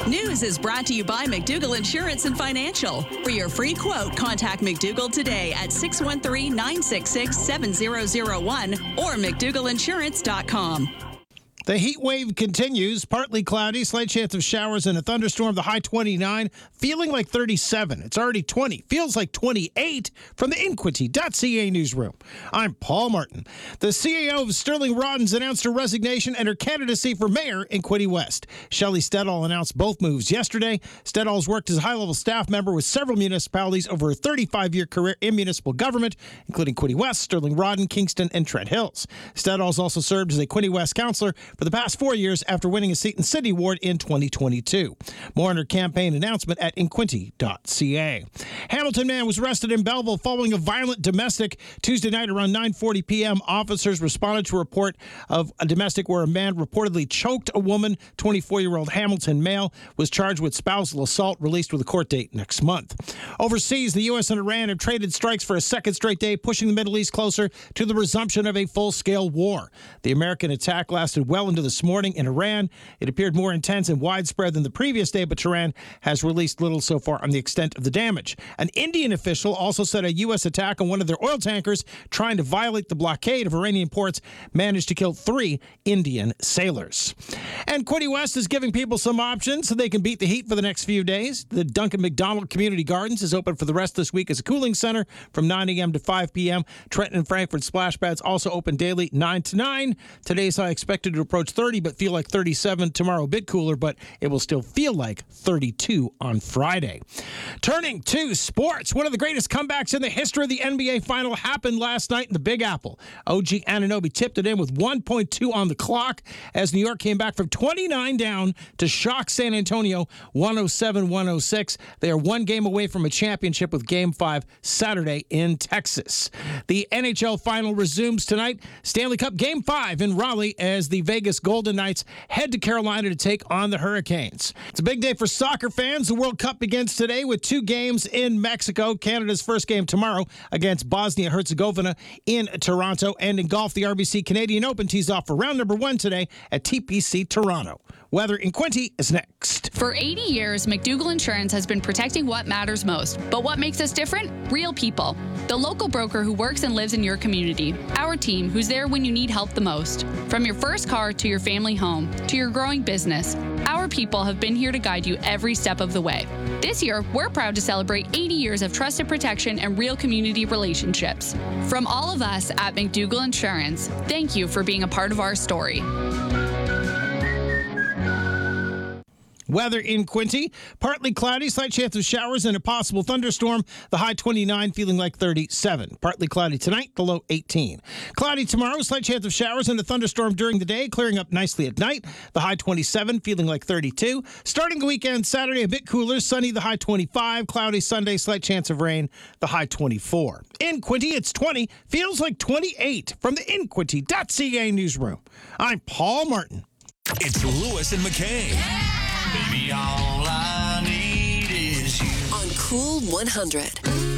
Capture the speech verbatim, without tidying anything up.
News is brought to you by McDougall Insurance and Financial. For your free quote, contact McDougall today at six one three, nine six six, seven zero zero one or mcdougal insurance dot com. The heat wave continues. Partly cloudy, slight chance of showers and a thunderstorm. The high twenty-nine, feeling like thirty-seven. It's already twenty, feels like twenty-eight. From the Inquity dot C A newsroom, I'm Paul Martin. The C E O of Sterling Roddens announced her resignation and her candidacy for mayor in Quinte West. Shelley Stedall announced both moves yesterday. Stedall's worked as a high-level staff member with several municipalities over a thirty-five-year career in municipal government, including Quinte West, Sterling Rodden, Kingston, and Trent Hills. Stedall's also served as a Quinte West councillor for the past four years after winning a seat in City Ward in twenty twenty-two. More on her campaign announcement at inquinty dot C A. Hamilton man was arrested in Belleville following a violent domestic. Tuesday night around nine forty p.m., officers responded to a report of a domestic where a man reportedly choked a woman. twenty-four-year-old Hamilton male was charged with spousal assault, released with a court date next month. Overseas, the U S and Iran have traded strikes for a second straight day, pushing the Middle East closer to the resumption of a full-scale war. The American attack lasted well into this morning in Iran. It appeared more intense and widespread than the previous day, but Tehran has released little so far on the extent of the damage. An Indian official also said a U S attack on one of their oil tankers trying to violate the blockade of Iranian ports managed to kill three Indian sailors. And Quinte West is giving people some options so they can beat the heat for the next few days. The Duncan McDonald Community Gardens is open for the rest of this week as a cooling center from nine a.m. to five p.m. Trenton and Frankfurt splash pads also open daily nine to nine. Today's high expected to approach thirty, but feel like thirty-seven. Tomorrow a bit cooler, but it will still feel like thirty-two on Friday. Turning to sports, one of the greatest comebacks in the history of the N B A Final happened last night in the Big Apple. O G Anunoby tipped it in with one point two on the clock as New York came back from twenty-nine down to shock San Antonio one oh seven one oh six. They are one game away from a championship with Game five Saturday in Texas. The N H L Final resumes tonight. Stanley Cup Game five in Raleigh as the Vegas Golden Knights head to Carolina to take on the Hurricanes. It's a big day for soccer fans. The World Cup begins today with two games in Mexico. Canada's first game tomorrow against Bosnia-Herzegovina in Toronto. And in golf, the R B C Canadian Open tees off for round number one today at T P C Toronto. Weather in Quinte is next. For eighty years, McDougall Insurance has been protecting what matters most. But what makes us different? Real people. The local broker who works and lives in your community. Our team who's there when you need help the most. From your first car to your family home to your growing business, our people have been here to guide you every step of the way. This year, we're proud to celebrate eighty years of trusted protection and real community relationships. From all of us at McDougall Insurance, thank you for being a part of our story. Weather in Quinte, partly cloudy, slight chance of showers and a possible thunderstorm. The high twenty-nine, feeling like thirty-seven. Partly cloudy tonight, the low eighteen. Cloudy tomorrow, slight chance of showers and a thunderstorm during the day, clearing up nicely at night. The high twenty-seven, feeling like thirty-two. Starting the weekend, Saturday, a bit cooler, sunny, the high twenty-five. Cloudy Sunday, slight chance of rain, the high twenty-four. In Quinte, it's twenty, feels like twenty-eight. From the inquinty dot C A newsroom, I'm Paul Martin. It's Lewis and McKay. Yeah! Baby, all I need is you. On Cool one hundred.